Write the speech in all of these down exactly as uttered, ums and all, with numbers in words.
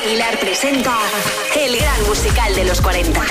Aguilar presenta el gran musical de los cuarenta.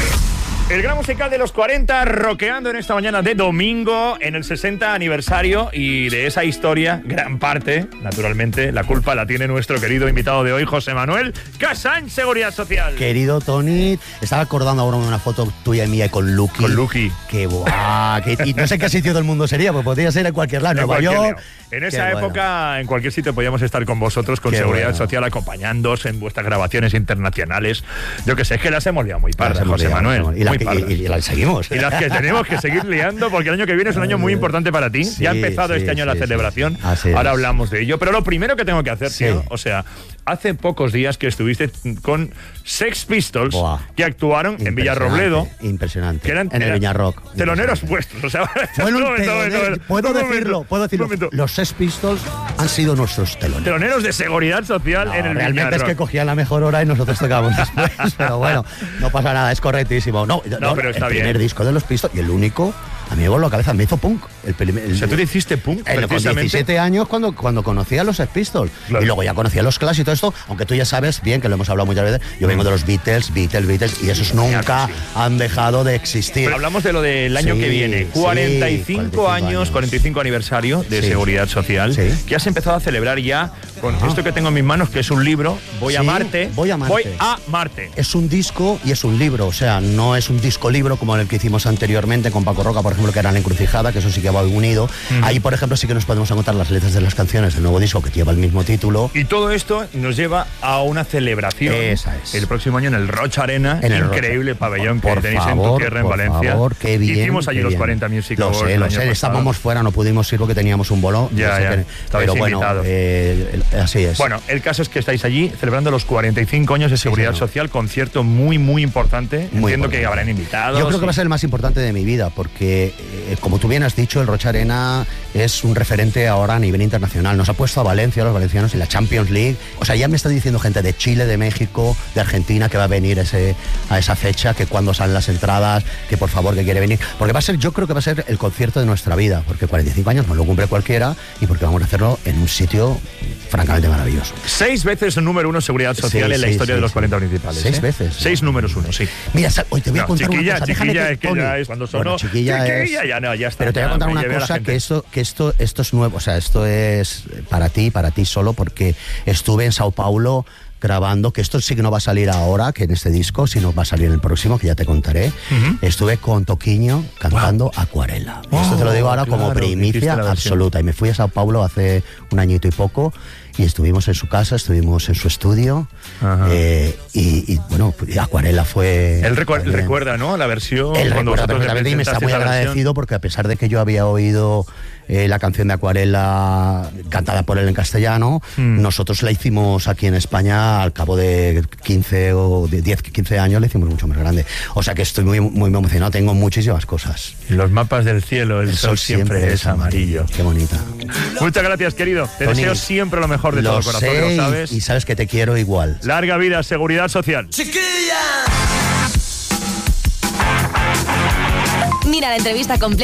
El gran musical de los cuarenta, rockeando en esta mañana de domingo, en el sesenta aniversario, y de esa historia, gran parte, naturalmente, la culpa la tiene nuestro querido invitado de hoy, José Manuel Casán, Seguridad Social. Querido Tony, estaba acordando ahora de una foto tuya y mía con Lucky. Con Lucky. Que buah, que, y no sé qué sitio del mundo sería, pues podría ser en cualquier lado, en Nueva York. En esa Qué época, bueno. En cualquier sitio podíamos estar con vosotros, con Qué Seguridad bueno. Social, acompañándoos en vuestras grabaciones internacionales. Yo que sé, es que las hemos liado muy pardas, José liado, Manuel. Y, la que, y, y las seguimos. Y las que tenemos que seguir liando, porque el año que viene es un año muy importante para ti. Sí, ya ha empezado sí, este año sí, la celebración. Sí. Ahora hablamos de ello. Pero lo primero que tengo que hacer, sí. tío, o sea, hace pocos días que estuviste con Sex Pistols, Buah. que actuaron en Villarrobledo. Impresionante. Que eran, en el Viñarrock. Teloneros vuestros. O sea, bueno, no, telonero, no, no, puedo no, decirlo, puedo decirlo. Los Sex Pistols han sido nuestros teloneros. Teloneros de Seguridad Social no, en el realmente Viñarrock. Es que cogían la mejor hora y nosotros tocábamos después. Pero bueno, no pasa nada, es correctísimo. No, no, no pero está el bien. primer disco de los Pistols y el único, a mí me voló la cabeza, me hizo punk. El, el, o sea, tú le hiciste punk, el, con diecisiete años cuando, cuando conocí a los Sex Pistols. Claro. Y luego ya conocí a los Clash y todo esto, aunque tú ya sabes bien, que lo hemos hablado muchas veces, yo vengo de los Beatles, Beatles, Beatles, y esos nunca sí. han dejado de existir. Pero hablamos de lo del año sí, que viene, cuarenta y cinco, sí, cuarenta y cinco años, años, cuarenta y cinco aniversario de sí. Seguridad Social, sí. que has empezado a celebrar ya con ah. esto que tengo en mis manos, que es un libro, Voy sí, a Marte. Voy a Marte. Voy a Marte. Es un disco y es un libro, o sea, no es un disco-libro como el que hicimos anteriormente con Paco Roca, por ejemplo, que era La Encrucijada, que eso sí que va unido. Mm. Ahí, por ejemplo, sí que nos podemos encontrar las letras de las canciones del nuevo disco que lleva el mismo título. Y todo esto nos lleva a una celebración. Esa es. El próximo año en el Roch Arena, en el increíble Rocha. pabellón por que tenéis favor, en tu tierra, en Valencia. Favor, qué bien, Hicimos allí qué los bien. cuarenta Music Lo Awards. sé, lo sé, estábamos fuera, no pudimos ir porque teníamos un bolo. Ya, ya, que, pero bueno, eh, así es. Bueno, el caso es que estáis allí celebrando los cuarenta y cinco años de Seguridad sí, Social, concierto muy, muy importante. Muy Entiendo importante. que habrán invitados. Yo creo que va a ser el más importante de mi vida, porque, eh, como tú bien has dicho, el Roch Arena es un referente ahora a nivel internacional. Nos ha puesto a Valencia, a los valencianos, en la Champions League. O sea, ya me está diciendo gente de Chile, de México, de Argentina, que va a venir ese, a esa fecha, que cuando salen las entradas, que por favor, que quiere venir. Porque va a ser, yo creo que va a ser el concierto de nuestra vida, porque cuarenta y cinco años no lo cumple cualquiera y porque vamos a hacerlo en un sitio francamente maravilloso. Seis veces el número uno Seguridad Social sí, en la sí, historia sí, de los cuarenta principales. Seis ¿eh? veces. Seis ¿no? números uno, sí. Mira, hoy te voy a no, contar chiquilla, una cosa. Chiquilla, Déjame es que Tony. ya es cuando sonó. Bueno, chiquilla, chiquilla es, ya no, ya está. Pero te voy a contar una cosa, que esto, que esto, esto es nuevo, o sea, esto es para ti, para ti solo, porque estuve en Sao Paulo grabando, que esto sí que no va a salir ahora, que en este disco, sino va a salir en el próximo, que ya te contaré. Uh-huh. Estuve con Toquiño cantando wow. Acuarela. Wow, esto te lo digo ahora claro, como primicia absoluta. Y me fui a Sao Paulo hace un añito y poco, y estuvimos en su casa, estuvimos en su estudio, eh, y, y bueno, Acuarela fue... Él recu recuerda, ¿no? La versión... Él recuerda perfectamente y me está muy agradecido porque a pesar de que yo había oído eh, la canción de Acuarela cantada por él en castellano, mm. nosotros la hicimos aquí en España al cabo de quince o diez, quince años, la hicimos mucho más grande. O sea que estoy muy, muy emocionado, tengo muchísimas cosas. Los mapas del cielo, el, el sol, sol siempre, siempre es amarillo. amarillo. Qué bonita. Muchas gracias, querido. Te Tony, deseo siempre lo mejor de todo el corazón, sé, lo sabes. Y sabes que te quiero igual. Larga vida, Seguridad Social. ¡Chiquilla! Mira la entrevista completa